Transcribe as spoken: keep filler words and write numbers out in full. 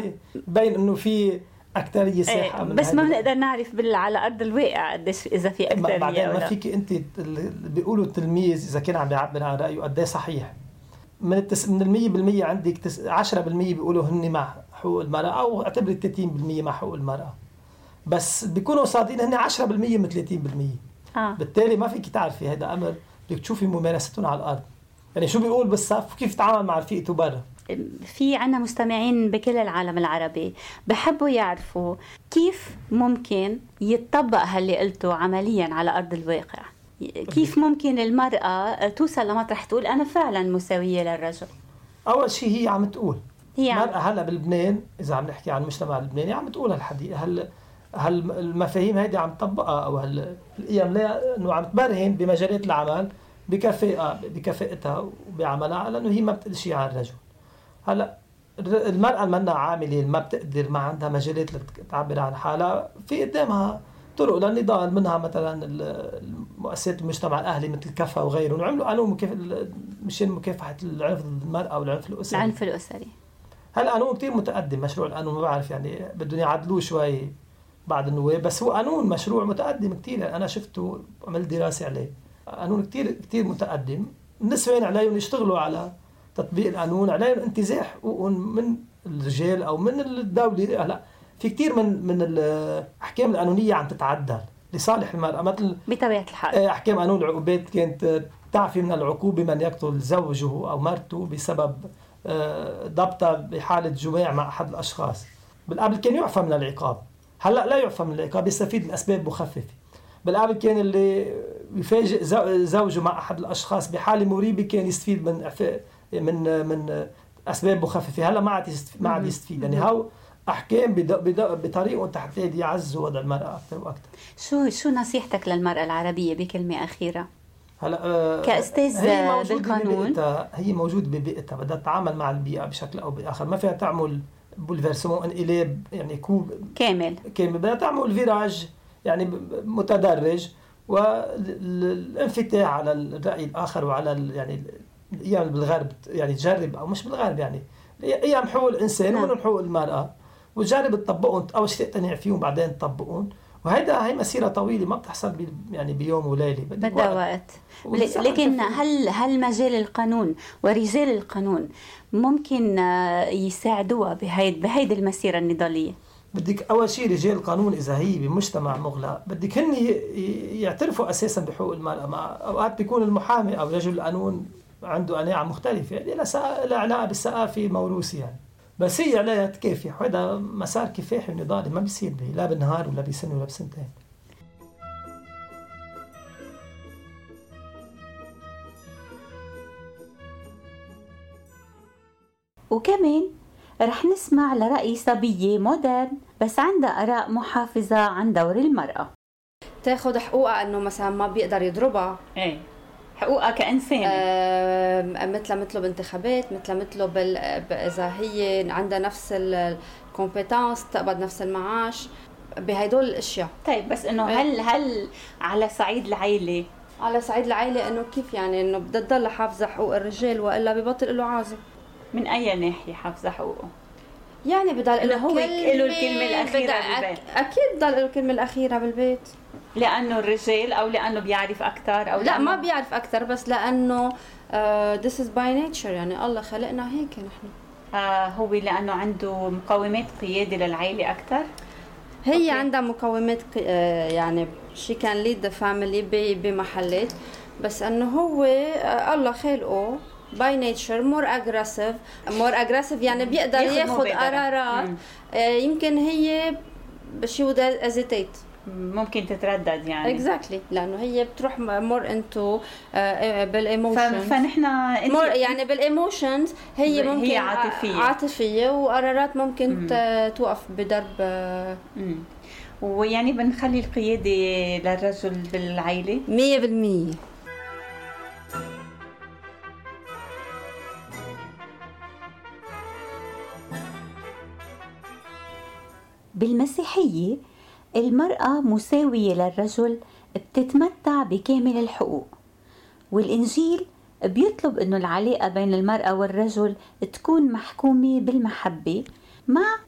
يعني بين انه في اكثريه ساحه. ايه بس ما بنقدر نعرف بال على ارض الواقع قديش اذا في اكثريه. بعدين ما فيك انت اللي بيقولوا التلميذ اذا كان عم بيعبر عن رايه قد ايه صحيح. من التس... من المية بالمية عندك تس... عشرة بالمية بيقولوا هن مع حقوق المرأة، أو اعتبر ثلاثين بالمية مع حقوق المرأة، بس بيكونوا صادقين هن عشرة بالمية من ثلاثين بالمية. آه. بالتالي ما فيك تعرفي هذا أمر، بدك تشوفي ممارستهم على الأرض، يعني شو بيقول بالصف وكيف يتعامل مع رفيقته برا. في عنا مستمعين بكل العالم العربي بحبوا يعرفوا كيف ممكن يتطبق هاللي قلته عمليا على أرض الواقع. كيف ممكن المرأة توصل لمطرح تقول أنا فعلا مساوية للرجل؟ أول شيء هي عم تقول، هي المرأة هلا بلبنان إذا عم نحكي عن المجتمع اللبناني عم تقول هالحديث، هل هل المفاهيم هيدي عم تطبقها، أو هل القيم لا إنه عم تبرهن بمجالات العمل بكفاءة بكفاءتها وبعملها، لأنه هي ما بتقول شيء عن الرجل. هلا المرأة المنا عاملة ما بتقدر، ما عندها مجالات لتعبر عن حالها، في قدامها طرق للنضال، منها مثلا المؤسسات المجتمع الأهلي مثل كفا وغيرهم، وعملوا قانون مكاف... مشان مكافحة العنف ضد المرأة والعنف الأسري. العنف الأسري هلا قانون كتير متقدم، مشروع القانون ما بعرف يعني بدهم يعدلوه شوي بعد النواب، بس هو قانون مشروع متقدم كتير، أنا شفته عملت دراسة عليه، قانون كتير كتير متقدم. النسوان عليهم يشتغلوا على تطبيق القانون، عليهم انتزاع حقوقهم من الرجال أو من الدولة. هلا في كتير من من الأحكام القانونية عم تتعدل لصالح المرأة، مثل بطبيعة الحال أحكام قانون العقوبات كانت تعفي من العقوبة من يقتل زوجه أو مرته بسبب ضبطها بحالة جماع مع أحد الأشخاص. بالقبل كان يعفى من العقاب، هلأ لا يعفى من العقاب، يستفيد من أسباب مخففة. بالقبل كان اللي يفاجئ زوجه مع أحد الأشخاص بحالة مريبة كان يستفيد من من من أسباب مخففة، هلأ ما عاد ما عاد يستفيد. يعني هاو أحكام بطريقة تحت يعزوا وضع المرأة أكثر وأكثر. شو شو نصيحتك للمرأة العربية بكلمة أخيرة؟ هلا آه كأستاذ بالقانون، هي موجودة ببيئتها، بدها تتعامل مع البيئة بشكل أو بآخر، ما فيها تعمل بولفيرسمون انقلاب يعني كوب كامل كامل، بدها تعمل فيراج يعني متدرج، والانفتاح على الرأي الآخر وعلى يعني الأيام بالغرب يعني تجرب، أو مش بالغرب يعني أيام حقوق الإنسان ومن حقوق المرأة، وتجرب تطبقهم أول شيء تقتنع فيهم بعدين تطبقهم. وهيدا هي مسيرة طويلة ما بتحصل يعني بيوم وليلة، بدها وقت. لكن هل هل مجال القانون ورجال القانون ممكن يساعدوها بهيد بهيدي المسيرة النضالية؟ بدك أول شيء رجال القانون إذا هي بمجتمع مغلق بدك هن يعترفوا أساسا بحقوق المرأة. مع أوقات بيكون المحامي أو رجل القانون عنده أنواع مختلفة، يعني لها علاقة بالثقافة الموروثة يعني، بس هي عليها تكافح، وهذا مسار كفاحي ونضالي ما بيصير لا بالنهار ولا بسنة ولا بسنتين. وكمان رح نسمع لرأي صبية مودرن بس عندها آراء محافظة عن دور المرأة. تاخد حقوقها انه مثلا ما بيقدر يضربها، ايه حقوقها كإنسان، آه مثل مثله بانتخابات، مثل مثله بال... إذا هي عندها نفس الكومبيتانس تقبض نفس المعاش بهدول الاشياء. طيب بس انه هل هل على صعيد العائله على صعيد العائله انه كيف يعني انه بدها تضل حافظه حقوق الرجال والا ببطل له عازم؟ من اي ناحيه حافظه حقوقه؟ يعني بضل له هو له الكلمه الاخيره بالبيت. اكيد بضل له الكلمه الاخيره بالبيت، لانه الرجال او لانه بيعرف اكثر او لا ما بيعرف اكثر، بس لانه uh, this is by nature، يعني الله خلقنا هيك نحن. آه هو لانه عنده مقومات قياده للعائله اكثر. هي أوكي. عندها مقومات uh, يعني she can lead the family بمحلات، بس انه هو uh, الله خلقه by nature more aggressive more aggressive يعني بيقدر ياخد قرارات uh, يمكن هي she would hesitate، ممكن تتردد يعني exactly لانه هي بتروح more into uh, بالايموشنز، فنحن يعني بالايموشنز هي ممكن هي عاطفيه عاطفيه وقرارات ممكن مم. توقف بضرب. مم. ويعني بنخلي القياده للرجل بالعائله مية بالمية. بالمسيحيه المرأة مساوية للرجل، بتتمتع بكامل الحقوق، والإنجيل بيطلب إنه العلاقة بين المرأة والرجل تكون محكومة بالمحبة مع